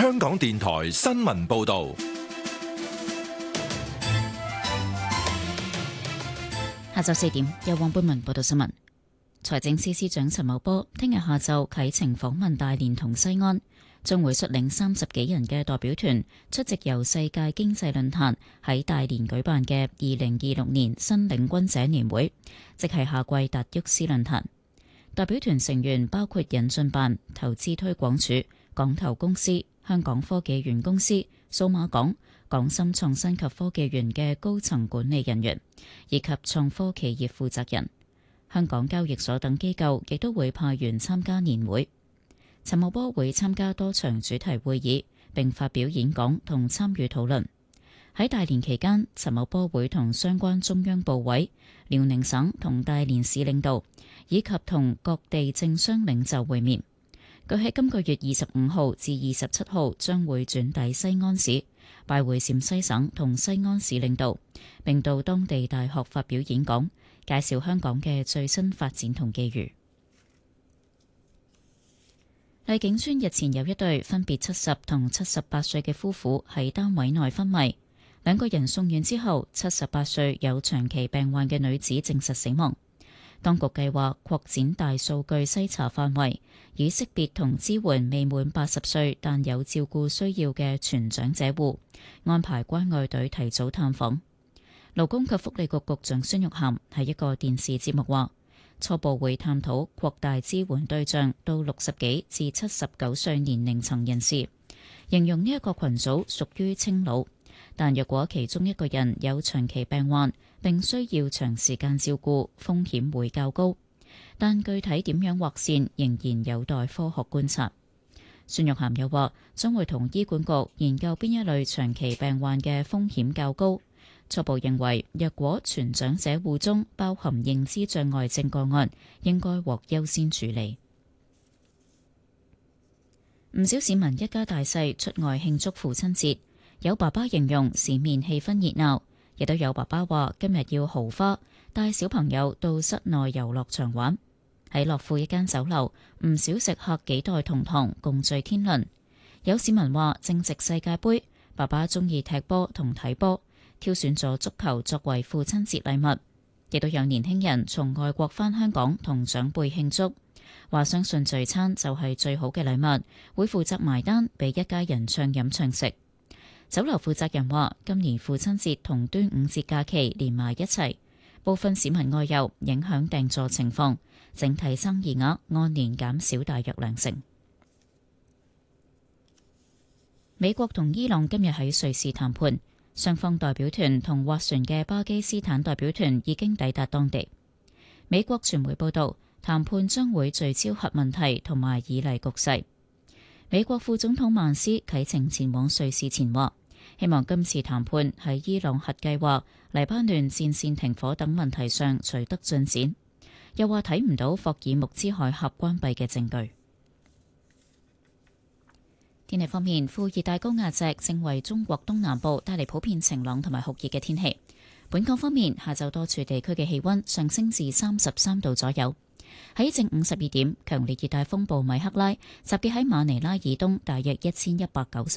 香港電台新聞報道。 下晝4點，由黃貝文報道新聞。財政司司長陳茂波聽日下晝啟程訪問大連同西安，將會率領30幾人嘅代表團出席由世界經濟論壇喺大連舉辦嘅2026年新領軍者年會，即係夏季達沃斯論壇。代表團成員包括引進辦、投資推廣署、港投公司、香港科技園公司、數碼港、港深創新及科技園嘅高層管理人員，以及創科企業負責人。香港交易所等機構亦都會派員參加年會。陳茂波會參加多場主題會議，並發表演講同參與討論。喺大連期間，陳茂波會同相關中央部委、遼寧省同大連市領導，以及同各地政商領袖會面。佢喺今個月25號至27號將會轉抵西安市，拜會陝西省同西安市領導，並到當地大學發表演講，介紹香港嘅最新發展同機遇。荔景邨日前有一對分別70同78歲嘅夫婦喺單位內昏迷，兩個人送院之後，78歲有長期病患嘅女子證實死亡。當局計劃擴展大數據篩查範圍，以識別同支援未滿80歲但有照顧需要嘅全長者戶，安排關愛隊提早探訪。勞工及福利局局長孫玉菡喺一個電視節目話，初步會探討擴大支援對象到60幾至79歲年齡層人士，形容呢一個群組屬於青老，但若果其中一個人有長期病患並需要長時間照顧，風險會較高，但具體點樣劃線仍然有待科學觀察。孫玉菡又話，將會同醫管局研究邊一類長期病患嘅風險較高。初步認為，若果全長者戶中包含認知障礙症個案，應該獲優先處理。唔少市民一家大細出外慶祝父親節，有爸爸形容市面氣氛熱鬧，亦都有爸爸話今日要豪花，帶小朋友到室內遊樂場玩。喺樂富一間酒樓，唔少食客幾代同堂共聚天倫。有市民話正值世界盃，爸爸中意踢波同睇波，挑選咗足球作為父親節禮物。亦都有年輕人從外國返香港同長輩慶祝，話相信聚餐就係最好嘅禮物，會負責埋單，俾一家人暢飲暢食。酒樓負責人話，今年父親節同端午節假期連埋一齊，部分市民外遊影響訂座情況，整體生意額按年減少大約20%。美國同伊朗今日喺瑞士談判，雙方代表團同斡旋嘅巴基斯坦代表團已經抵達當地。美國傳媒報道，談判將會聚焦核問題同埋以黎局勢。美國副總統曼斯啟程前往瑞士前話，希望今次談判喺伊朗核計劃、黎巴嫩戰線停火等問題上取得進展，又話睇唔到霍爾木茲海峽關閉嘅證據。天氣方面，副熱帶高壓脊正為中國東南部帶嚟普遍晴朗同埋酷熱嘅天氣。本港方面，下晝多處地區嘅氣溫上升至33度左右。喺正午12點，強烈熱帶風暴米克拉集結喺馬尼拉以東大約1190